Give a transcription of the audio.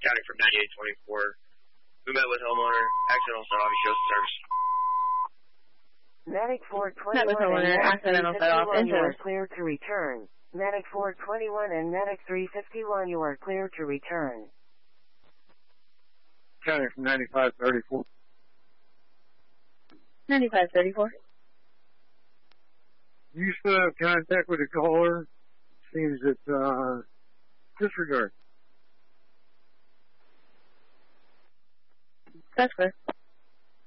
County from 9824. We met with homeowner, accidental set off, show service. Medic 421 Met with homeowner, accidental set off, you are clear to return. Medic 421 and Medic 351, you are clear to return. County from 9534. 9534. You still have contact with the caller. Seems that, disregard. That's clear.